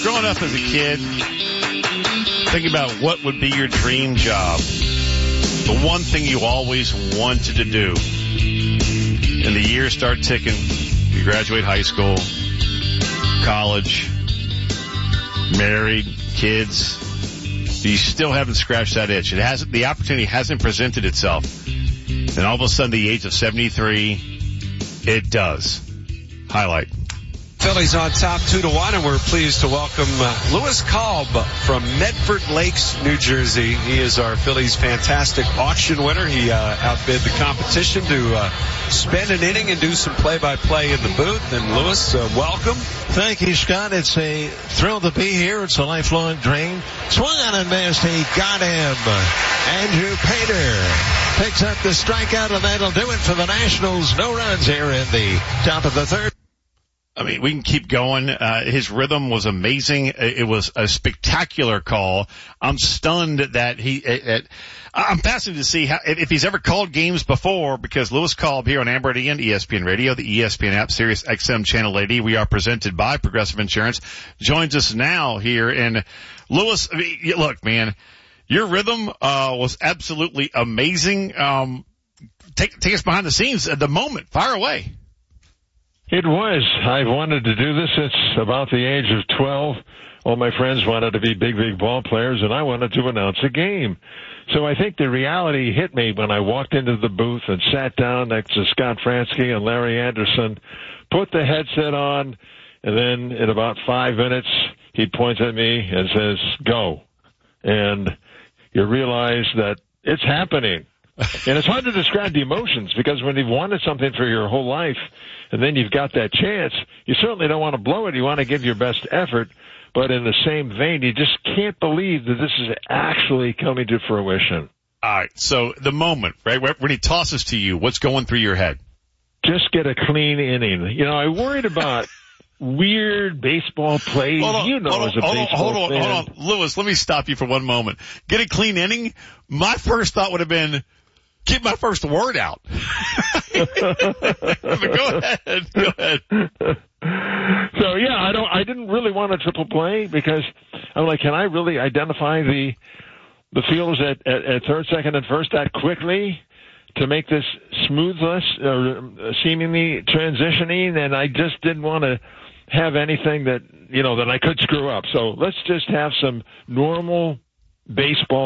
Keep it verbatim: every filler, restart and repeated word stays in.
growing up as a kid, think about what would be your dream job. The one thing you always wanted to do. And the years start ticking. You graduate high school, college, married, kids. You still haven't scratched that itch. It hasn't, the opportunity hasn't presented itself. And all of a sudden, the age of seventy-three, it does. Highlight. Phillies on top two to one, and we're pleased to welcome uh, Lewis Kalb from Medford Lakes, New Jersey. He is our Phillies fantastic auction winner. He uh, outbid the competition to uh, spend an inning and do some play-by-play in the booth. And Lewis, uh, welcome. Thank you, Scott. It's a thrill to be here. It's a lifelong dream. Swung on and missed. He got him. Andrew Painter picks up the strikeout, and that'll do it for the Nationals. No runs here in the top of the third. I mean, we can keep going. Uh, his rhythm was amazing. It was a spectacular call. I'm stunned that he, it, it, I'm fascinated to see how, if he's ever called games before, because Lewis Kalb here on Amber at E S P N Radio, the E S P N app, Sirius X M Channel eighty. We are presented by Progressive Insurance. Joins us now here. And Lewis, I mean, look, man, your rhythm, uh, was absolutely amazing. Um, take, take us behind the scenes at the moment. Fire away. It was. I've wanted to do this since about the age of twelve. All my friends wanted to be big, big ball players, and I wanted to announce a game. So I think the reality hit me when I walked into the booth and sat down next to Scott Fransky and Larry Anderson, put the headset on, and then in about five minutes, he points at me and says, go. And you realize that it's happening. And it's hard to describe the emotions, because when you've wanted something for your whole life and then you've got that chance, you certainly don't want to blow it. You want to give your best effort. But in the same vein, you just can't believe that this is actually coming to fruition. All right. So the moment, right, when he tosses to you, what's going through your head? Just get a clean inning. You know, I worried about weird baseball plays. Hold on, you know, hold on, as a hold baseball on, hold on, fan. hold on. Lewis, let me stop you for one moment. Get a clean inning? My first thought would have been, get my first word out. Go ahead. Go ahead. So yeah, I don't. I didn't really want a triple play, because I'm like, can I really identify the the fielders at, at, at third, second, and first that quickly to make this smoothless or seemingly transitioning? And I just didn't want to have anything that, you know, that I could screw up. So let's just have some normal baseball